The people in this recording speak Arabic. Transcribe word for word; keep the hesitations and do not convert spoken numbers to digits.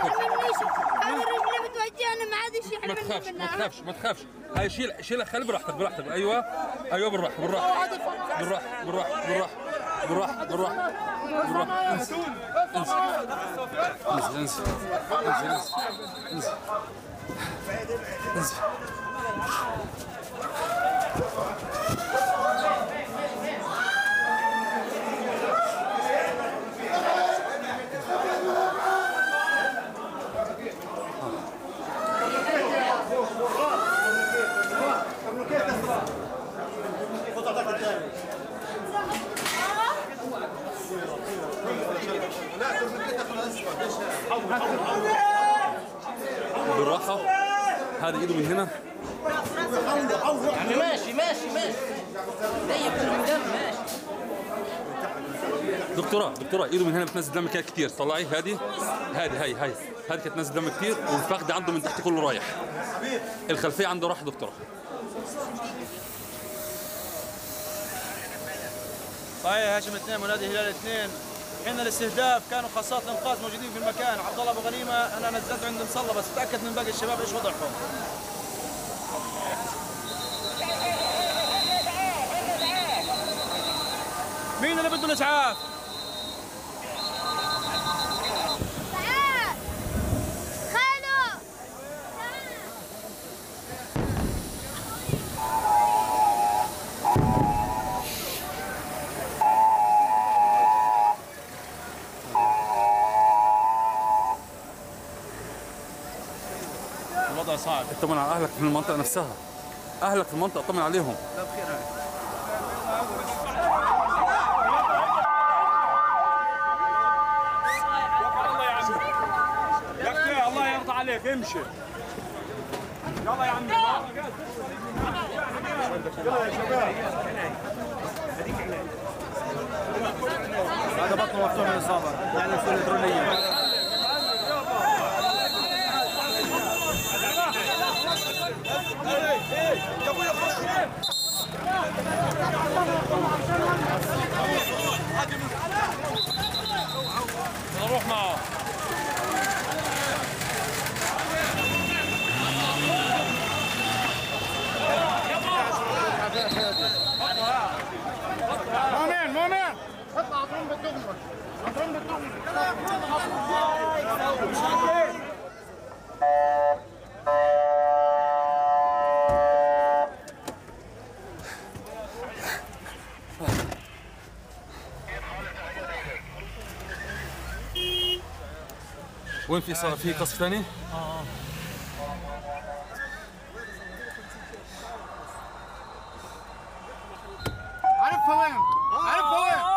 هذه الرجل بتوجهنا ما عاد شيء. ما تخافش ما تخافش ما تخافش. هاي شيل شيلها خلي براحتك براحتك. ايوه ايوه بالراحه بالراحه بالراحه بالراحه بالراحه بالراحه بالراحه بالراحه. انزل انزل انزل انزل انزل. بالراحة. هذه ايده من هنا. يعني ماشي ماشي ماشي. ضيق من دم ماشي. دكتورة دكتورة ايده من هنا بتنزل دم كده كتير. طلعي هذه هذه هاي هاي هذه كانت تنزل دم كتير والفخذ عنده من تحت كله رايح. الخلفية عنده راح دكتورة. صحيح هاشم اثنين منادي هلال اثنين. حين الاستهداف كانوا خاصات الانقاذ موجودين في المكان. عبد الله ابو غنيمه انا نزلته عند مصلى بس اتاكد من باقي الشباب ايش وضعهم. مين اللي بده الاسعاف؟ تعال خالو. الوضع صعب. اطمن على اهلك في المنطقة نفسها. اهلك في المنطقة اطمن عليهم. لا بخير هاي. الله يرضى عليك امشي. يلا يا عمي. يلا يا شباب. هذا بطنه مفتوح من الاصابه يعني الفول الالكترونيه. يا ابويا خش نروح معه. مؤمن مؤمن اطلع عطرون بالدغمة عطرون بالدغمة. وين في صار في قصف ثاني؟ اه عرفها وين؟ عرفها وين؟